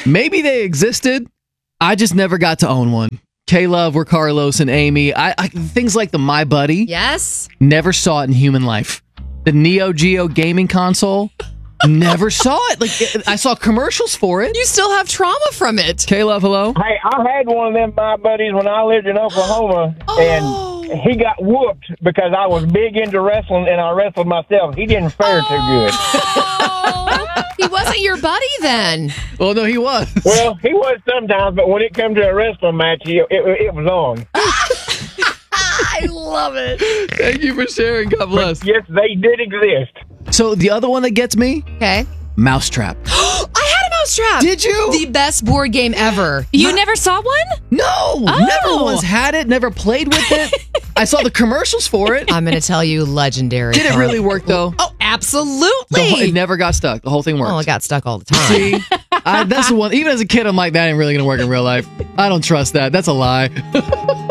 Maybe they existed. I just never got to own one. K-Love, we're Carlos and Amy. I things like the My Buddy. Yes. Never saw it in human life. The Neo Geo gaming console. Never saw it. Like I saw commercials for it. You still have trauma from it. K-Love, hello. Hey, I had one of them My Buddies when I lived in Oklahoma, and he got whooped because I was big into wrestling and I wrestled myself. He didn't fare too good. He wasn't your buddy then. Well, no, he was. Well, he was sometimes, but when it came to a wrestling match, it was on. I love it. Thank you for sharing. God bless. Yes, they did exist. So the other one that gets me, Okay. Mousetrap. I had a Mousetrap. Did you? The best board game ever. You never saw one? No, never once had it, never played with it. I saw the commercials for it. I'm going to tell you, legendary. Did it really work, though? Oh, absolutely. It never got stuck. The whole thing worked. Oh, it got stuck all the time. See? That's the one. Even as a kid, I'm like, that ain't really going to work in real life. I don't trust that. That's a lie.